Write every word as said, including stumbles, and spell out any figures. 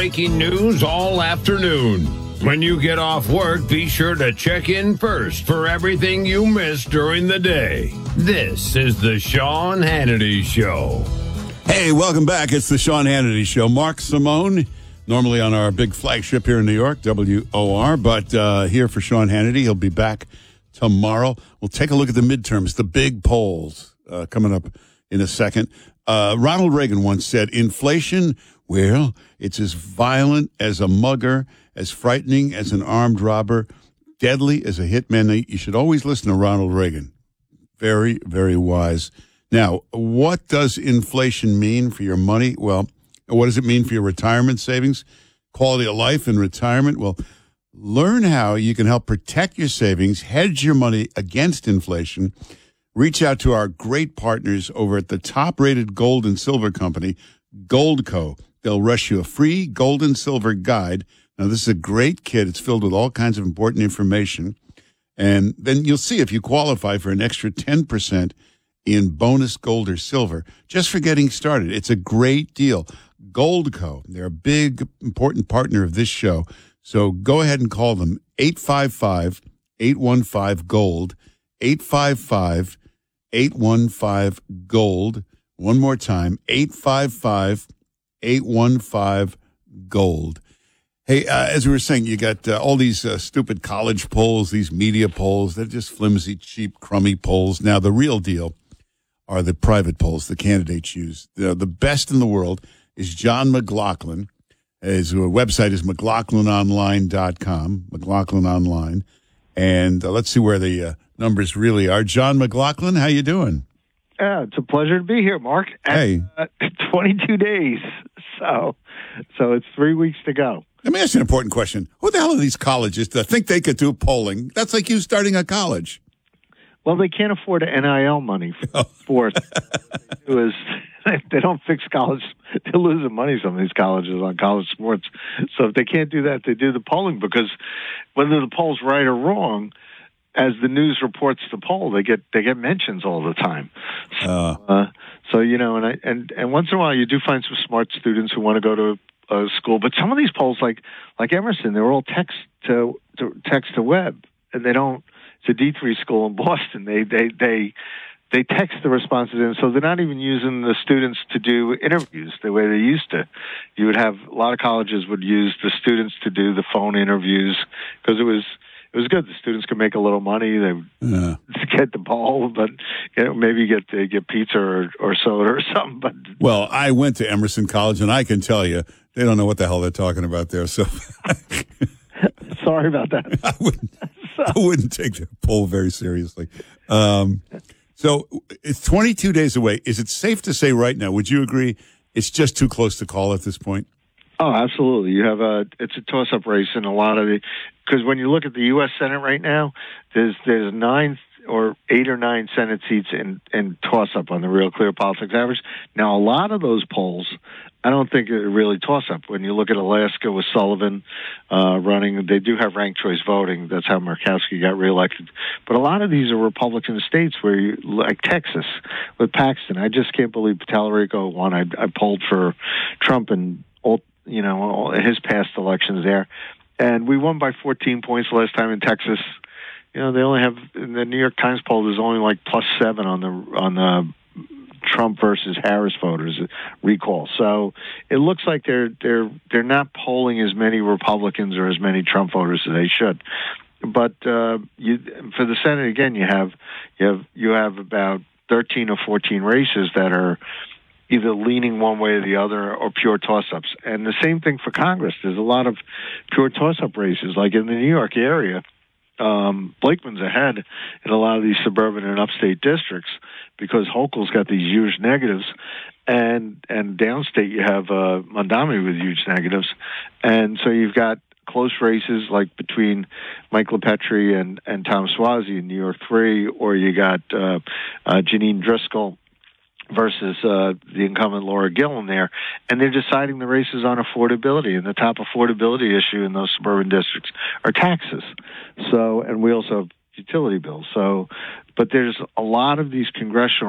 breaking news all afternoon. When you get off work, be sure to check in first for everything you missed during the day. This is the Sean Hannity Show. Hey, welcome back. It's the Sean Hannity Show. Mark Simone, normally on our big flagship here in New York, W O R, but uh, here for Sean Hannity. He'll be back tomorrow. We'll take a look at the midterms, the big polls uh, coming up in a second. Uh, Ronald Reagan once said, inflation, well, it's as violent as a mugger, as frightening as an armed robber, deadly as a hitman. You should always listen to Ronald Reagan. Very, very wise. Now, what does inflation mean for your money? Well, what does it mean for your retirement savings, quality of life in retirement? Well, learn how you can help protect your savings, hedge your money against inflation. Reach out to our great partners over at the top-rated gold and silver company, Goldco. They'll rush you a free gold and silver guide. Now, this is a great kit. It's filled with all kinds of important information. And then you'll see if you qualify for an extra ten percent in bonus gold or silver just for getting started. It's a great deal. Goldco, they're a big, important partner of this show. So go ahead and call them, eight five five, eight one five, GOLD, eight five five, eight one five, GOLD. One more time, eight five five, eight one five, GOLD. Hey, uh, as we were saying, you got uh, all these uh, stupid college polls, these media polls. They're just flimsy, cheap, crummy polls. Now, the real deal are the private polls the candidates use. The, the best in the world is John McLaughlin. His website is McLaughlin Online dot com, McLaughlin Online. And uh, let's see where the uh, numbers really are. John McLaughlin, how you doing? Yeah, it's a pleasure to be here, Mark. Hey. Uh, twenty-two days. So, so it's three weeks to go. Let me ask you an important question. Who the hell are these colleges that think they could do polling? That's like you starting a college. Well, they can't afford N I L money for sports. What they do is they don't fix college. They're losing money, some of these colleges, on college sports. So if they can't do that, they do the polling, because whether the poll's right or wrong, as the news reports the poll, they get they get mentions all the time. So, uh. Uh, so you know, and I and, and once in a while, you do find some smart students who want to go to a school. But some of these polls, like like Emerson, they're all text to, to text to web, and they don't. It's a D three school in Boston. They they they they text the responses in, so they're not even using the students to do interviews the way they used to. You would have a lot of colleges would use the students to do the phone interviews, because it was it was good. The students could make a little money. They yeah. get the poll, but you know, maybe get they get pizza or, or soda or something. But well, I went to Emerson College, and I can tell you they don't know what the hell they're talking about there. So sorry about that. I wouldn't. I wouldn't take the poll very seriously. Um, so it's twenty-two days away. Is it safe to say right now, would you agree, it's just too close to call at this point? Oh, absolutely. You have a, it's a toss-up race in a lot of the, because when you look at the U S Senate right now, there's, there's nine or eight or nine Senate seats in, in toss-up on the Real Clear Politics average. Now, a lot of those polls, I don't think it really toss-up. When you look at Alaska with Sullivan uh, running, they do have ranked choice voting. That's how Murkowski got reelected. But a lot of these are Republican states where, you, like Texas with Paxton. I just can't believe Talarico won. I, I polled for Trump and, you know, his past elections there. And we won by fourteen points last time in Texas. You know, they only have, in the New York Times poll, there's only like plus seven on the on the Trump versus Harris voters recall. So it looks like they're they're they're not polling as many Republicans or as many Trump voters as they should. But uh, you, for the Senate, again, you have you have you have about thirteen or fourteen races that are either leaning one way or the other, or pure toss-ups. And the same thing for Congress. There's a lot of pure toss-up races, like in the New York area. Um, Blakeman's ahead in a lot of these suburban and upstate districts because Hochul's got these huge negatives, and and downstate you have uh, Mondami with huge negatives, and so you've got close races like between Mike LaPetrie and and Tom Suozzi in New York three, or you got uh, uh, Janine Driscoll versus uh, the incumbent Laura Gillen there, and they're deciding the races on affordability, and the top affordability issue in those suburban districts are taxes. So, and we also have utility bills. So, but there's a lot of these congressional